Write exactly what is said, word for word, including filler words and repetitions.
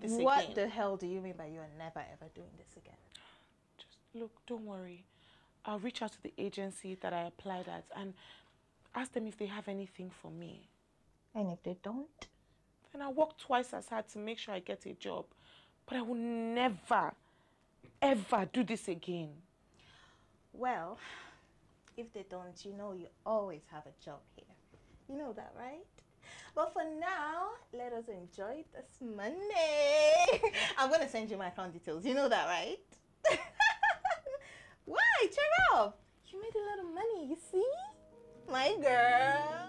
this what again. What the hell do you mean by you're never ever doing this again? Just look, don't worry. I'll reach out to the agency that I applied at and ask them if they have anything for me. And if they don't? Then I'll work twice as hard to make sure I get a job. But I will never, ever do this again. Well, if they don't, you know you always have a job here. You know that, right? But for now, let us enjoy this money. I'm going to send you my account details. You know that, right? Why? Cheer up. You made a lot of money, you see? My girl.